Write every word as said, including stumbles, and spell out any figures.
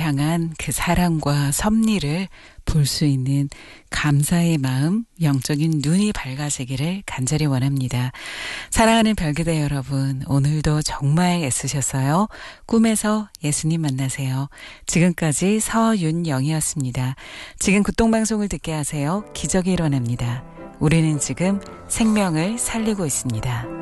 향한 그 사랑과 섭리를 볼 수 있는 감사의 마음, 영적인 눈이 밝아지기를 간절히 원합니다. 사랑하는 별그대 여러분, 오늘도 정말 애쓰셨어요. 꿈에서 예수님 만나세요. 지금까지 서윤영이었습니다. 지금 굿동방송을 듣게 하세요. 기적이 일어납니다. 우리는 지금 생명을 살리고 있습니다.